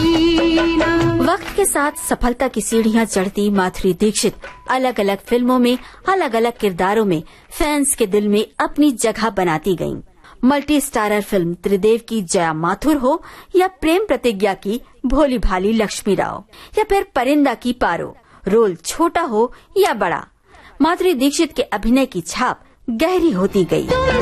वक्त के साथ सफलता की सीढ़ियां चढ़ती माधुरी दीक्षित अलग अलग फिल्मों में अलग अलग किरदारों में फैंस के दिल में अपनी जगह बनाती गईं। मल्टी स्टारर फिल्म त्रिदेव की जया माथुर हो या प्रेम प्रतिज्ञा की भोली भाली लक्ष्मी राव या फिर परिंदा की पारो, रोल छोटा हो या बड़ा, माधुरी दीक्षित के अभिनय की छाप गहरी होती गई।